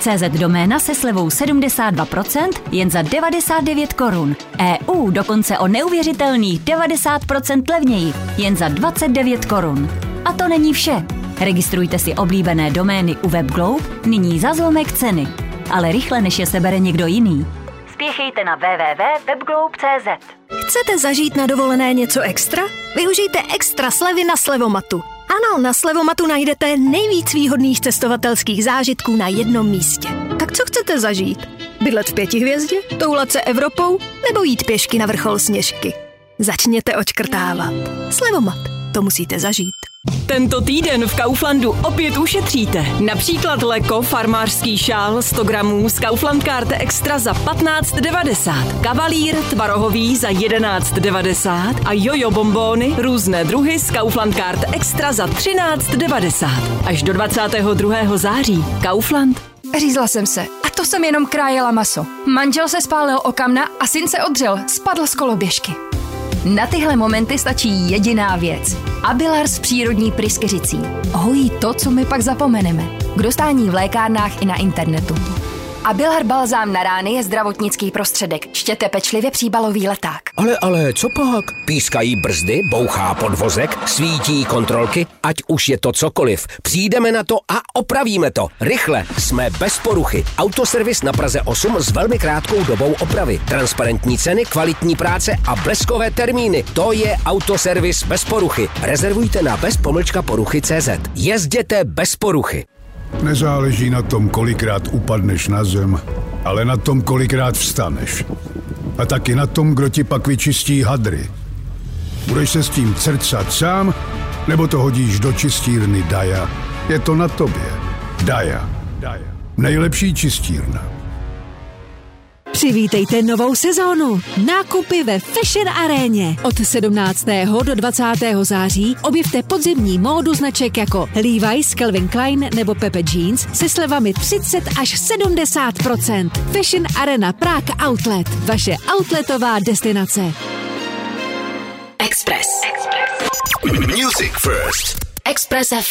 CZ doména se slevou 72% jen za 99 korun. EU dokonce o neuvěřitelných 90% levněji jen za 29 korun. A to není vše. Registrujte si oblíbené domény u WebGlobe nyní za zlomek ceny. Ale rychle, než je sebere někdo jiný. Spěchejte na www.webglobe.cz. Chcete zažít na dovolené něco extra? Využijte extra slevy na Slevomatu. Ano, na Slevomatu najdete nejvíc výhodných cestovatelských zážitků na jednom místě. Tak co chcete zažít? Bydlet v 5 hvězdě? Toulat se Evropou? Nebo jít pěšky na vrchol Sněžky? Začněte odškrtávat. Slevomat. To musíte zažít. Tento týden v Kauflandu opět ušetříte. Například Leko farmářský šál 100 gramů z Kaufland Karte Extra za 15,90. Kavalír tvarohový za 11,90. A jojo bombóny různé druhy z Kaufland Karte Extra za 13,90. Až do 22. září. Kaufland. Řízla jsem se. A to jsem jenom krájela maso. Manžel se spálil o kamna a syn se odřel. Spadl z koloběžky. Na tyhle momenty stačí jediná věc. Abilars přírodní pryskyřicí. Hojí to, co my pak zapomeneme. K dostání v lékárnách i na internetu. Abilar balzám na rány je zdravotnický prostředek. Čtěte pečlivě příbalový leták. Ale co pak? Pískají brzdy, bouchá podvozek, svítí kontrolky, ať už je to cokoliv. Přijdeme na to a opravíme to. Rychle, jsme bez poruchy. Autoservis na Praze 8 s velmi krátkou dobou opravy. Transparentní ceny, kvalitní práce a bleskové termíny. To je Autoservis bez poruchy. Rezervujte na bez-poruchy.cz. Jezděte bez poruchy. Nezáleží na tom, kolikrát upadneš na zem, ale na tom, kolikrát vstaneš. A taky na tom, kdo ti pak vyčistí hadry. Budeš se s tím crcat sám, nebo to hodíš do čistírny Daja? Je to na tobě. Daja. Nejlepší čistírna. Přivítejte novou sezónu. Nákupy ve Fashion Aréně. Od 17. do 20. září objevte podzimní módu značek jako Levi's, Calvin Klein nebo Pepe Jeans se slevami 30 až 70%. Fashion Arena Prague Outlet. Vaše outletová destinace. Express. Music First. Express